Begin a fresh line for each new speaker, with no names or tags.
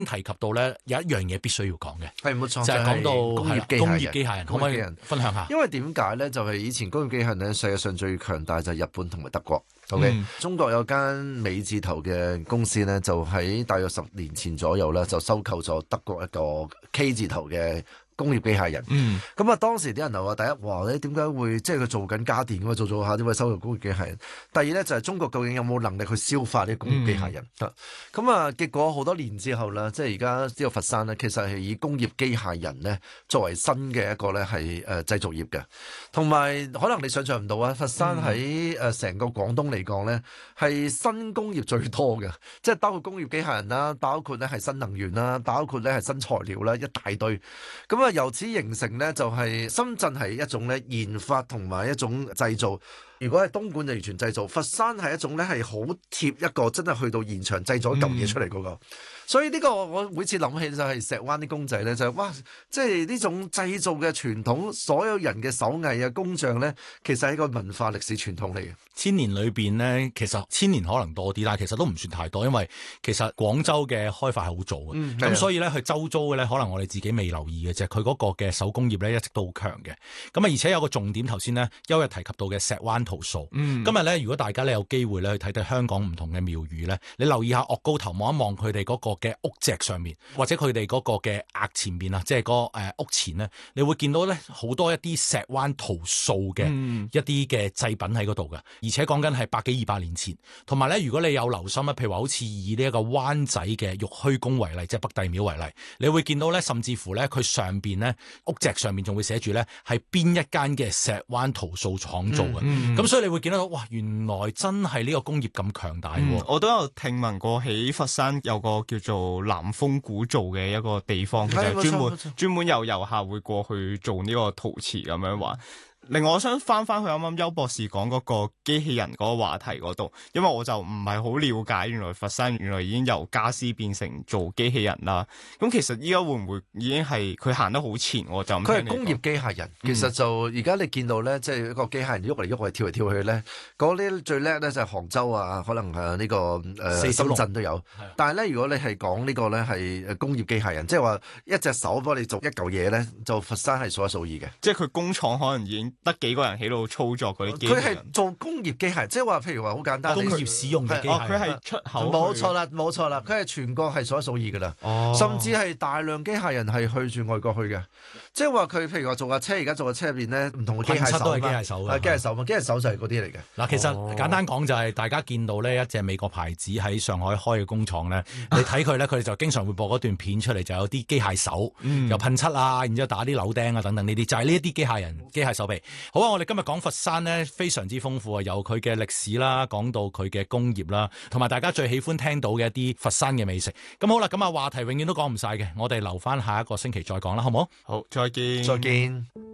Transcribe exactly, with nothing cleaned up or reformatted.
提及到咧有一樣嘢必須要講嘅，
係冇錯，
就係講到
工業機械人。
工業機械人，可唔可以分享下？
因為點解咧？就係、是、以前工業機械人咧，世界上最強大就係日本同埋德國。OK，、嗯、中國有間美字頭嘅公司咧，就喺大約十年前左右咧，就收購咗德國一個 K 字頭嘅工業機械人。嗯，咁啊，當時啲人就話：第一，哇咧，點解會即係佢做緊家電咁啊？做做下點解收購工業機械人？第二咧就係、是、中國究竟有冇能力去消化呢個工業機械人？咁、嗯、啊，結果好多年之後啦，即係而家呢個佛山咧，其實係以工業機械人咧作為新嘅一個咧係誒製造業嘅，同埋可能你想象唔到啊，佛山喺誒成個廣東嚟講咧係新工業最多嘅，即係包括工業機械人啦，包括咧係新能源啦，包括咧係新材料啦，一大堆。咁啊，由此形成咧就係深圳係一種咧研發同埋一種製造。如果係東莞就完全製造，佛山係一種咧係好貼一個真係去到現場製造一嚿嘢出嚟嗰、那個。嗯、所以呢個我每次諗起就係石灣啲公仔咧，就係、是、哇，即係呢種製造嘅傳統，所有人嘅手藝啊工匠咧，其實係一個文化歷史傳統嚟嘅。
千年裏邊咧，其實千年可能多啲，但係其實都唔算太多，因為其實廣州嘅開發係好早嘅，咁、嗯、所以咧佢周遭嘅咧，可能我哋自己未留意嘅啫。佢嗰個嘅手工業咧一直都好強嘅。咁啊，而且有個重點，頭先咧優日提及到嘅石灣桃掃。嗯、今日咧，如果大家咧有機會咧去睇睇香港唔同嘅廟宇咧，你留意下岳高頭望一望佢哋嗰個嘅屋脊上面，或者佢哋嗰個嘅額前面啊，即係個誒屋前咧，你會見到咧好多一啲石灣桃掃嘅一啲嘅製品喺嗰度嘅。而且講緊係百幾二百年前，同埋咧，如果你有留心咧，譬如話好似以呢一個灣仔嘅玉虛宮為例，即係北帝廟為例，你會見到咧，甚至乎咧，佢上邊咧屋脊上面仲會寫住咧係邊一間嘅石灣桃掃廠做嘅。咁、嗯嗯、所以你會見到哇，原來真係呢個工業咁強大、嗯。
我都有聽聞過喺佛山有個叫做南風古造嘅一個地方，其實專門專門有遊客會過去做呢個陶瓷咁樣話。另外，我想翻翻去啱啱邱博士講嗰個機器人嗰個話題嗰度，因為我就唔係好了解，原來佛山原來已經由家私變成做機器人啦。咁其實依家會唔會已經係佢行得好前？我就
佢係工業機械人，嗯、其實就而家你見到咧，即係一個機械人喐嚟喐去、跳嚟跳去咧，嗰啲最叻咧就係杭州啊，可能係呢個誒深圳都有。但係咧，如果你係講呢個咧係工業機械人，即係話一隻手幫你做一嚿嘢咧，就佛山係數一數二嘅。
即係佢工廠可能已經得幾個人喺度操作嗰啲機械人。
佢係做工業機械，即係話譬如話好簡單，
工業使用嘅機械。
哦，佢係出口。
冇錯啦，冇錯啦，佢係全國係數一數二噶啦。哦。甚至係大量機械人係去住外國去嘅，即係話佢譬如話做架車，而家做架車入邊咧唔同嘅機械手
都係機械手嘅。
係機械手嘛，機械手就係嗰啲嚟嘅。
嗱，其實、哦、簡單講就係大家見到呢一隻美國牌子喺上海開嘅工廠咧，你睇佢咧，佢哋就經常會播嗰段片出嚟，就有啲機械手，嗯、又噴漆啊，然之後打啲扭釘啊等等呢啲，就係呢一啲機械人、機械手臂。好啊，我哋今日講佛山呢，非常之豐富啊，由佢嘅歷史啦，講到佢嘅工業啦，同埋大家最喜歡聽到嘅一啲佛山嘅美食。咁好啦，咁啊話題永遠都講唔晒嘅，我哋留翻下一個星期再講啦，好唔好？
好，再見，
再見。